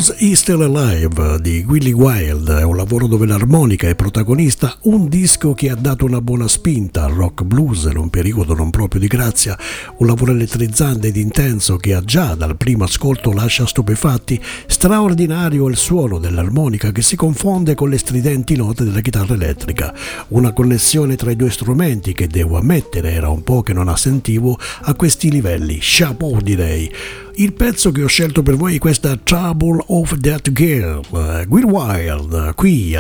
Blues is Still Alive di Willie Wild è un lavoro dove l'armonica è protagonista, un disco che ha dato una buona spinta al rock blues in un periodo non proprio di grazia, un lavoro elettrizzante ed intenso che già dal primo ascolto lascia stupefatti. Straordinario il suono dell'armonica che si confonde con le stridenti note della chitarra elettrica, una connessione tra i due strumenti che devo ammettere era un po' che non sentivo a questi livelli. Chapeau, direi. Il pezzo che ho scelto per voi è questa Trouble of That Girl, Will Wild, qui